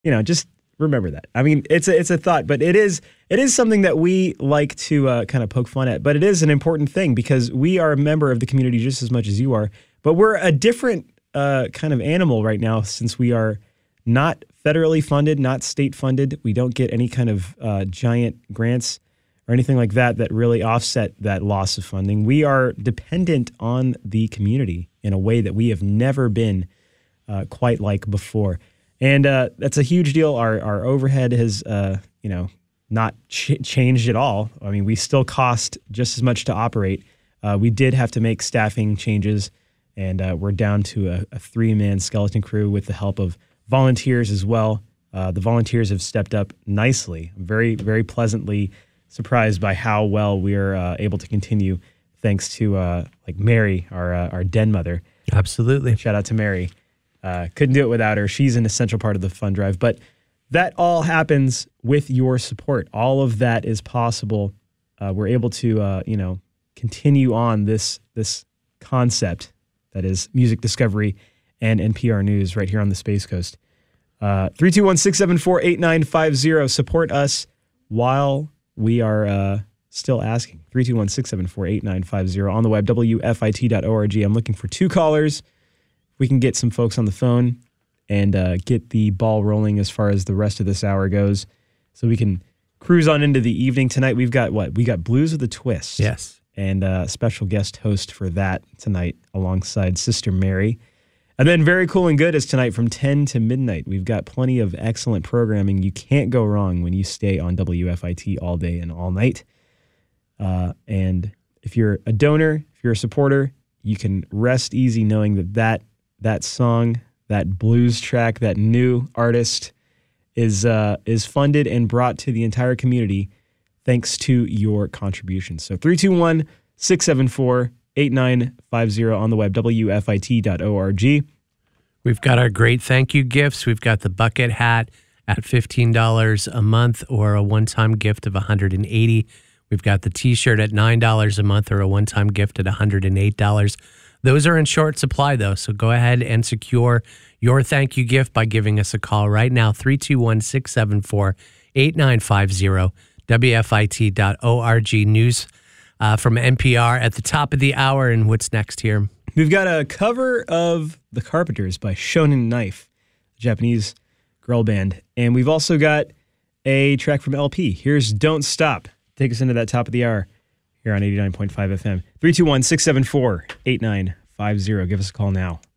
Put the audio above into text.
just remember that. I mean, it's a thought, but it is something that we like to kind of poke fun at. But it is an important thing because we are a member of the community just as much as you are. But we're a different kind of animal right now since we are not federally funded, not state funded. We don't get any kind of giant grants or anything like that really offset that loss of funding. We are dependent on the community in a way that we have never been quite like before. And that's a huge deal. Our overhead has, not changed at all. I mean, we still cost just as much to operate. We did have to make staffing changes, and we're down to a 3-man skeleton crew with the help of volunteers as well. The volunteers have stepped up nicely. I'm very, very pleasantly surprised by how well we're able to continue, thanks to Mary, our den mother. Absolutely. Shout out to Mary. Couldn't do it without her. She's an essential part of the fund drive. But that all happens with your support. All of that is possible. We're able to, continue on this concept that is music discovery and NPR News right here on the Space Coast. 321-674-8950. Support us while we are still asking. 321-674-8950 on the web, WFIT.org. I'm looking for 2 callers. We can get some folks on the phone and get the ball rolling as far as the rest of this hour goes, so we can cruise on into the evening. Tonight we've got what? We got Blues with a Twist. Yes. And a special guest host for that tonight alongside Sister Mary. And then Very Cool and Good is tonight from 10 to midnight. We've got plenty of excellent programming. You can't go wrong when you stay on WFIT all day and all night. And if you're a donor, if you're a supporter, you can rest easy knowing that song, that blues track, that new artist is funded and brought to the entire community thanks to your contributions. So 321-674-8950 on the web, WFIT.org. We've got our great thank you gifts. We've got the bucket hat at $15 a month or a one-time gift of $180. We've got the T-shirt at $9 a month or a one-time gift at $108. Those are in short supply, though, so go ahead and secure your thank you gift by giving us a call right now, 321-674-8950, WFIT.org. News from NPR at the top of the hour. And what's next here? We've got a cover of The Carpenters by Shonen Knife, a Japanese girl band. And we've also got a track from LP. Here's Don't Stop. Take us into that top of the hour here on 89.5 FM. 321-674-8950. Give us a call now.